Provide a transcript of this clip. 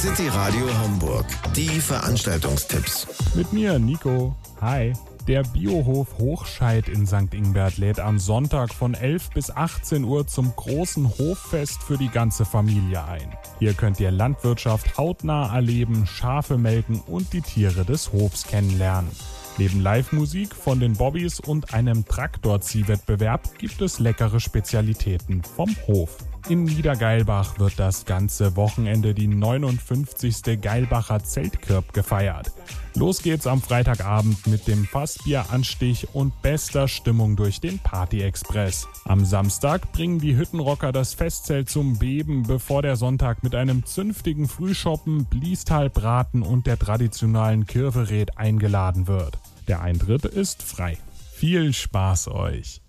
City Radio Homburg. Die Veranstaltungstipps. Mit mir, Nico. Hi. Der Biohof Hochscheid in St. Ingbert lädt am Sonntag von 11 bis 18 Uhr zum großen Hoffest für die ganze Familie ein. Hier könnt ihr Landwirtschaft hautnah erleben, Schafe melken und die Tiere des Hofs kennenlernen. Neben Live-Musik von den Bobbys und einem Traktorziehwettbewerb gibt es leckere Spezialitäten vom Hof. In Niedergeilbach wird das ganze Wochenende die 59. Geilbacher Zeltkirb gefeiert. Los geht's am Freitagabend mit dem Fassbieranstich und bester Stimmung durch den Party-Express. Am Samstag bringen die Hüttenrocker das Festzelt zum Beben, bevor der Sonntag mit einem zünftigen Frühschoppen, Bliestalbraten und der traditionellen Kirwered eingeladen wird. Der Eintritt ist frei. Viel Spaß euch!